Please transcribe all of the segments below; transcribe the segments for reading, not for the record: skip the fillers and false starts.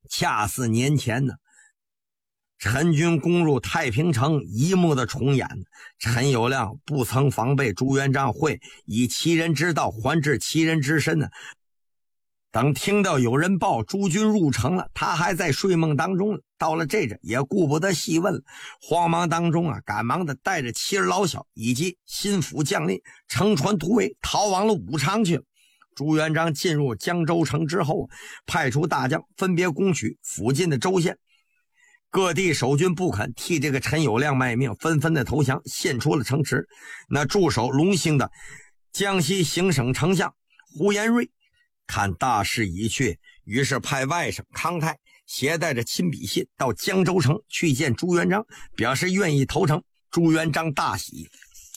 恰似年前呢，陈军攻入太平城一幕的重演。陈友谅不曾防备朱元璋会以其人之道还治其人之身呢。等听到有人报诸军入城了，他还在睡梦当中了。到了这阵也顾不得细问了，慌忙当中赶忙的带着妻儿老小以及心腹将领乘船突围，逃往了武昌去了。朱元璋进入江州城之后，派出大将分别攻取附近的州县，各地守军不肯替这个陈友谅卖命，纷纷的投降，献出了城池。那驻守龙兴的江西行省丞相胡延瑞看大势已去，于是派外甥康泰携带着亲笔信到江州城去见朱元璋，表示愿意投诚。朱元璋大喜，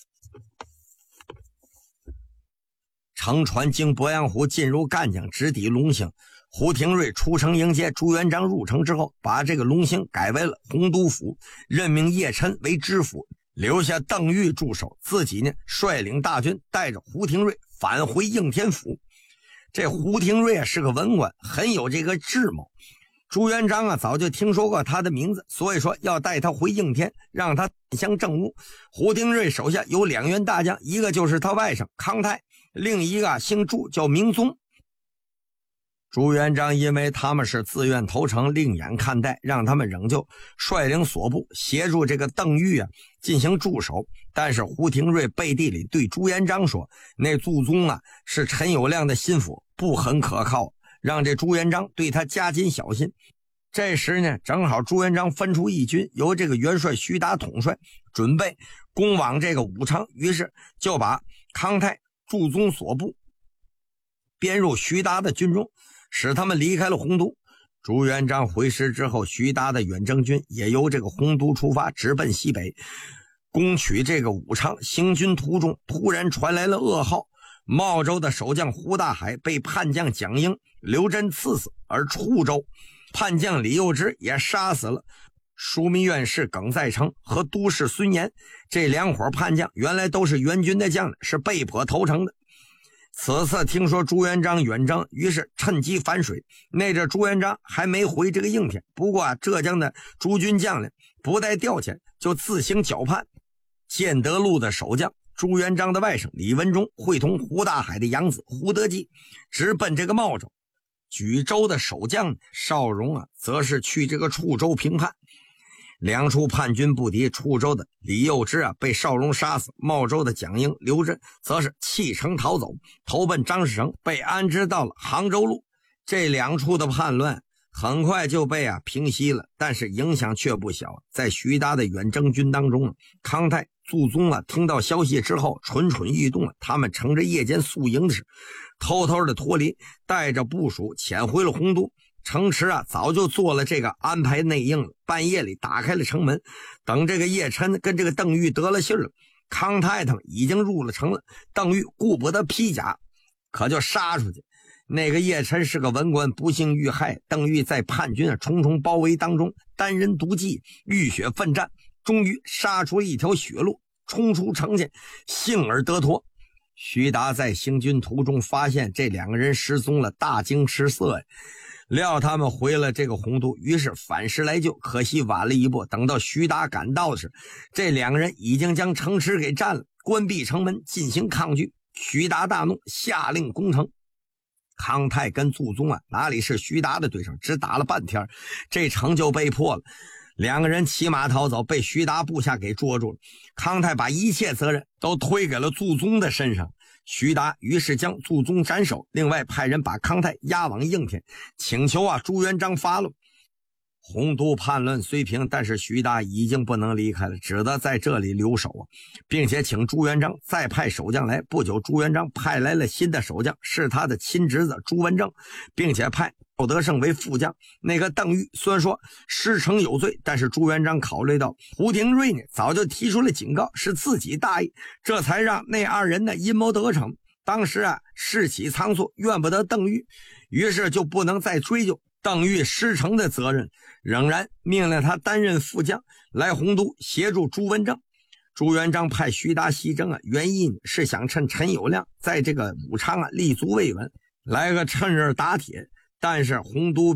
乘船经鄱阳湖进入赣江，直抵龙兴。胡廷瑞出城迎接朱元璋入城之后，把这个龙兴改为了洪都府，任命叶琛为知府，留下邓愈驻守，自己呢率领大军带着胡廷瑞返回应天府。这胡廷瑞是个文官，很有这个智谋。朱元璋早就听说过他的名字，所以说要带他回应天，让他相政务。胡廷瑞手下有2员大将，一个就是他外甥康泰，另一个姓朱，叫明宗。朱元璋因为他们是自愿投诚，另眼看待，让他们仍旧率领所部协助这个邓愈进行驻守。但是胡廷瑞背地里对朱元璋说，那祖宗是陈友谅的心腹，不很可靠，让这朱元璋对他加紧小心。这时呢，正好朱元璋分出义军，由这个元帅徐达统帅，准备攻往这个武昌，于是就把康泰、祝宗所部编入徐达的军中，使他们离开了洪都。朱元璋回师之后，徐达的远征军也由这个洪都出发，直奔西北，攻取这个武昌。行军途中，突然传来了噩耗，茂州的守将胡大海被叛将蒋英、刘真刺死，而处州叛将李幼之也杀死了。枢密院士耿在成和都师孙岩这2伙叛将原来都是元军的将领，是被迫投诚的。此次听说朱元璋远征，于是趁机反水。那阵朱元璋还没回这个应天，不过浙江的诸军将领不带调遣，就自行剿叛。建德路的守将朱元璋的外甥李文忠会同胡大海的养子胡德基直奔这个茂州。莒州的守将邵荣则是去这个处州平叛。2处叛军不敌，处州的李幼之被邵荣杀死，茂州的蒋英、刘真则是弃城逃走，投奔张士诚，被安置到了杭州路。这2处的叛乱很快就被平息了，但是影响却不小。在徐达的远征军当中，康泰、祝宗听到消息之后蠢蠢欲动，他们乘着夜间宿营的事，偷偷的脱离，带着部属潜回了洪都。城池早就做了这个安排内应了，半夜里打开了城门。等这个叶琛跟这个邓愈得了信了，康泰他们已经入了城了。邓愈顾不得披甲，可就杀出去。那个叶琛是个文官，不幸遇害。邓愈在叛军重重包围当中，单人独骑，浴血奋战，终于杀出了一条血路，冲出城去，幸而得脱。徐达在行军途中发现这2个人失踪了，大惊失色料他们回了这个洪都，于是反师来救，可惜晚了一步。等到徐达赶到时，这2个人已经将城池给占了，关闭城门进行抗拒。徐达大怒，下令攻城。康泰跟祝宗哪里是徐达的对手，只打了半天，这城就被破了。2个人骑马逃走，被徐达部下给捉住了。康泰把一切责任都推给了祝宗的身上。徐达于是将祝宗斩首，另外派人把康泰押往应天，请求朱元璋发落。洪都叛乱虽平，但是徐达已经不能离开了，只得在这里留守并且请朱元璋再派守将来。不久，朱元璋派来了新的守将，是他的亲侄子朱文正，并且派赵德胜为副将。那个邓愈虽然说失诚有罪，但是朱元璋考虑到胡廷瑞呢早就提出了警告，是自己大意，这才让那2人的阴谋得逞。当时事起仓促，怨不得邓愈，于是就不能再追究邓愈失诚的责任，仍然命令他担任副将，来洪都协助朱文正。朱元璋派徐达西征原意是想趁陈友谅在这个武昌立足未稳，来个趁热打铁。但是洪都